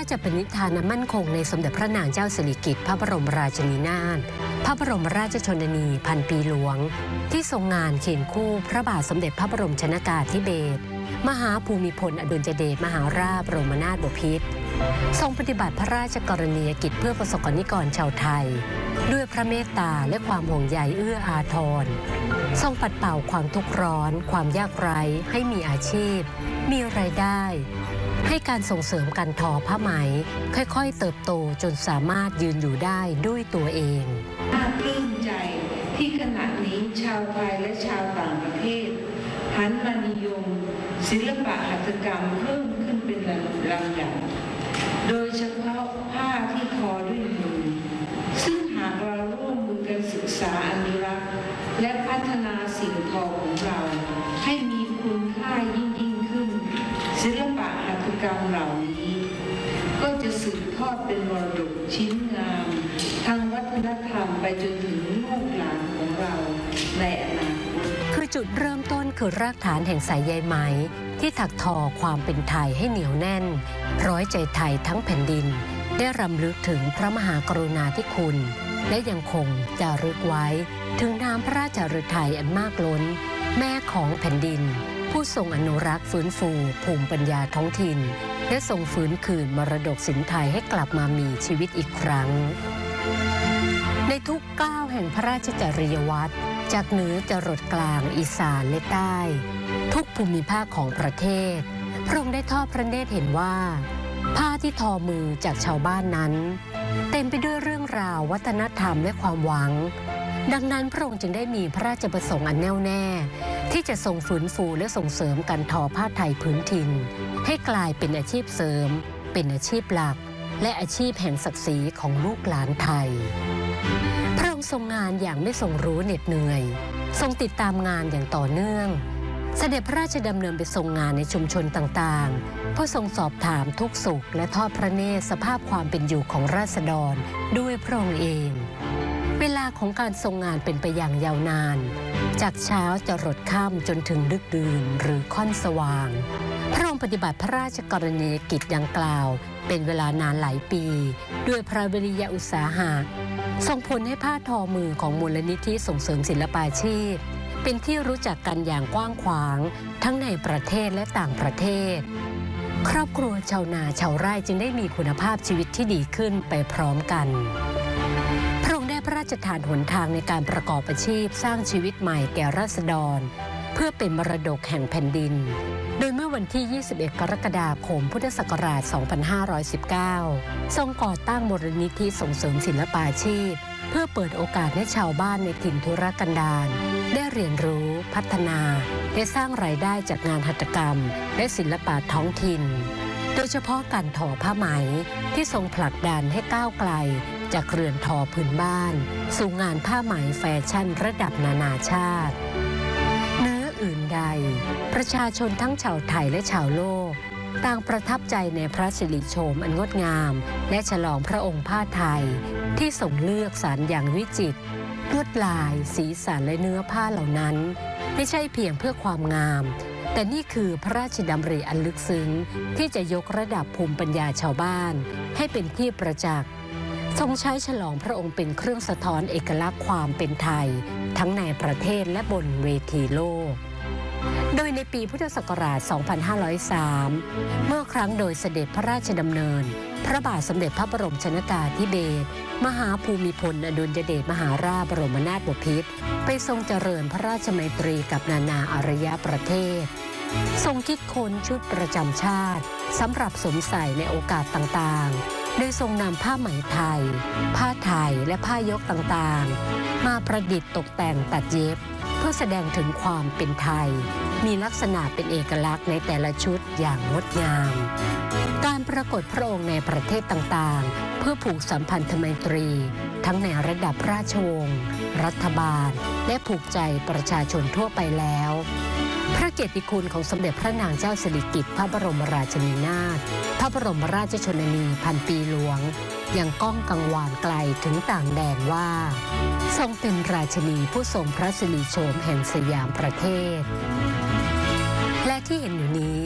ชปณิธานมั่นคงในสมเด็จพระนางเจ้าสิริกิติ์พระบรมราชินีนาถพระบรมราชชนนีพันปีหลวงที่ทรงงานเคียงคู่พระบาทสมเด็จพระบรมชนกาธิเบศรมหาภูมิพลอดุลยเดชมหาราชบรมนาถบพิตรทรงปฏิบัติพระราชกรณียกิจเพื่อประสบกรณิกรชาวไทยด้วยพระเมตตาและความห่วงใยเอื้ออาทรทรงปัดเป่าความทุกข์ร้อนความยากไร้ให้มีอาชีพมีรายได้ให้การส่งเสริมการทอผ้าไหมค่อยๆเติบโตจนสามารถยืนอยู่ได้ด้วยตัวเองน่าปลื้มใจที่ขณะนี้ชาวไทยและชาวต่างประเทศหันมานิยมศิลปะหัตถกรรมเพิ่มขึ้นเป็นลำดับโดยเฉพาะผ้าที่ทอด้วยมือซึ่งหากเราร่วมมือกันศึกษาอนุรักษ์และพัฒนาสิ่งทอของเราให้มีคุณค่ายิ่งขึ้นศิลปะหัตถกรรมเหล่านี้ก็จะสืบทอดเป็นมรดกชิ้นงามทางวัฒนธรรมไปจนถึงลูกหลานของเราในอนาคตคือจุดเริ่มต้นคือรากฐานแห่งสายใยไหมที่ถักทอความเป็นไทยให้เหนียวแน่นร้อยใจไทยทั้งแผ่นดินได้รำลึกถึงพระมหากรุณาธิคุณและยังคงจารึกไว้ถึงน้ำพระราชฤทัยอันมากล้นแม่ของแผ่นดินผู้ทรงอนุรักษ์ฟื้นฟูภูมิปัญญาท้องถิ่นและทรงฟื้นคืนมรดกศิลป์ไทยให้กลับมามีชีวิตอีกครั้งในทุกก้าวแห่งพระราชจริยวัตรจากเหนือจรดกลางอีสานและใต้ทุกภูมิภาคของประเทศพระองค์ได้ทอดพระเนตรเห็นว่าผ้าที่ทอมือจากชาวบ้านนั้นเต็มไปด้วยเรื่องราววัฒนธรรมและความหวังดังนั้นพระองค์จึงได้มีพระราชประสงค์อันแน่วแน่ที่จะทรงฟื้นฟูและส่งเสริมการทอผ้าไทยพื้นถิ่นให้กลายเป็นอาชีพเสริมเป็นอาชีพหลักและอาชีพแห่งศักดิ์ศรีของลูกหลานไทยพระองค์ทรงงานอย่างไม่ทรงรู้เหน็ดเหนื่อยทรงติดตามงานอย่างต่อเนื่องเสด็จพระราชดำเนินไปทรงงานในชุมชนต่างๆเพื่อทรงสอบถามทุกสุขและทอดพระเนตรสภาพความเป็นอยู่ของราษฎรด้วยพระองค์เองเวลาของการทรงงานเป็นไปอย่างยาวนานจากเช้าจรดค่ำจนถึงดึกดื่นหรือค่อนสว่างพระองค์ปฏิบัติพระราชกรณียกิจดังกล่าวเป็นเวลานานหลายปีด้วยพระวิริยะอุตสาหะส่งผลให้ผ้าทอมือของมูลนิธิส่งเสริมศิลปาชีพเป็นที่รู้จักกันอย่างกว้างขวางทั้งในประเทศและต่างประเทศครอบครัวชาวนาชาวไร่จึงได้มีคุณภาพชีวิตที่ดีขึ้นไปพร้อมกันพระองค์ได้พระราชทานหนทางในการประกอบอาชีพสร้างชีวิตใหม่แก่ราษฎรเพื่อเป็นมรดกแห่งแผ่นดินโดยเมื่อวันที่ 21 กรกฎาคม พุทธศักราช 2519 ทรงก่อตั้งมูลนิธิส่งเสริมศิลปาชีพเพื่อเปิดโอกาสให้ชาวบ้านในถิ่นทุรกันดารได้เรียนรู้พัฒนาและสร้างรายได้จากงานหัตถกรรมและศิลปะท้องถิ่นโดยเฉพาะการทอผ้าไหมที่ทรงผลักดันให้ก้าวไกลจากเรือนทอพื้นบ้านสู่งานผ้าไหมแฟชั่นระดับนานาชาติอื่นใดประชาชนทั้งชาวไทยและชาวโลกต่างประทับใจในพระสิริโฉมอันงดงามและฉลองพระองค์ผ้าไทยที่ทรงเลือกสรรอย่างวิจิตรลวดลายสีสันและเนื้อผ้าเหล่านั้นไม่ใช่เพียงเพื่อความงามแต่นี่คือพระราชดำริอันลึกซึ้งที่จะยกระดับภูมิปัญญาชาวบ้านให้เป็นที่ประจักษ์ทรงใช้ฉลองพระองค์เป็นเครื่องสะท้อนเอกลักษณ์ความเป็นไทยทั้งในประเทศและบนเวทีโลกโดยในปีพุทธศักราช 2503 เมื่อครั้งโดยเสด็จพระราชดำเนินพระบาทสมเด็จพระบรมชนกาธิเบศรมหาภูมิพลอดุลยเดชมหาราชบรมนาถบพิตรไปทรงเจริญพระราชมัยตรีกับนานาอารยประเทศทรงคิดค้นชุดประจำชาติสำหรับสวมใส่ในโอกาสต่างๆโดยทรงนำผ้าไหมไทยผ้าไทยและผ้ายกต่างๆมาประดิษฐ์ตกแต่งตัดเย็บเพื่อแสดงถึงความเป็นไทยมีลักษณะเป็นเอกลักษณ์ในแต่ละชุดอย่างงดงามการปรากฏพระองค์ในประเทศต่างๆเพื่อผูกสัมพันธไมตรีทั้งในระดับราชวงศ์รัฐบาลและผูกใจประชาชนทั่วไปแล้วพระเกียรติคุณของสมเด็จพระนางเจ้าสิริกิติ์พระบรมราชินีนาถพระบรมราชชนนีพันปีหลวงยังก้องกังวานไกลถึงต่างแดนว่าทรงเป็นราชินีผู้ทรงพระสิริโฉมแห่งสยามประเทศและที่เห็นอยู่นี้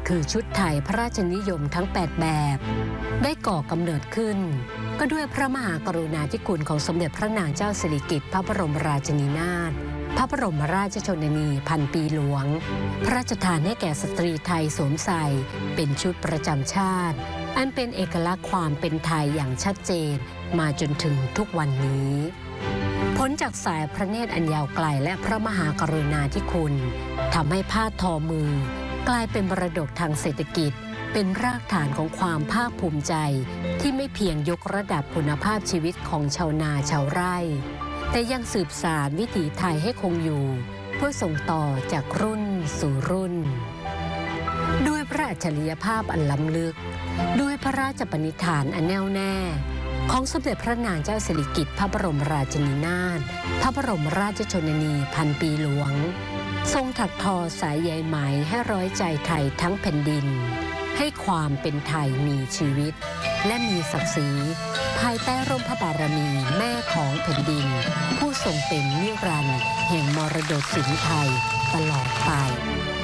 คือชุดไทยพระราชนิยมทั้ง 8 แบบ ได้ก่อกำเนิดขึ้นก็ด้วยพระมหากรุณาธิคุณของสมเด็จพระนางเจ้าสิริกิติ์พระบรมราชินีนาถพระบรมราชชนนีพันปีหลวงพระราชทานให้แก่สตรีไทยสวมใส่เป็นชุดประจำชาติอันเป็นเอกลักษณ์ความเป็นไทยอย่างชัดเจนมาจนถึงทุกวันนี้ผลจากสายพระเนตรอันยาวไกลและพระมหากรุณาธิคุณทำให้ผ้าทอมือกลายเป็นมรดกทางเศรษฐกิจเป็นรากฐานของความภาคภูมิใจที่ไม่เพียงยกระดับคุณภาพชีวิตของชาวนาชาวไร่แต่ยังสืบสานวิถีไทยให้คงอยู่เพื่อส่งต่อจากรุ่นสู่รุ่นด้วยพระอัจฉริยภาพอันล้ำลึกด้วยพระราชปณิธานอันแน่วแน่ของสมเด็จพระนางเจ้าสิริกิติ์พระบรมราชินีนาถพระบรมราชชนนีพันปีหลวงทรงถักทอสายใยไหมให้ร้อยใจไทยทั้งแผ่นดินให้ความเป็นไทยมีชีวิตและมีศักดิ์ศรีภายใต้ร่มพระบารมีแม่ของแผ่นดินผู้ทรงเป็นนิรันดร์แห่งมรดกศิลป์ไทยตลอดไป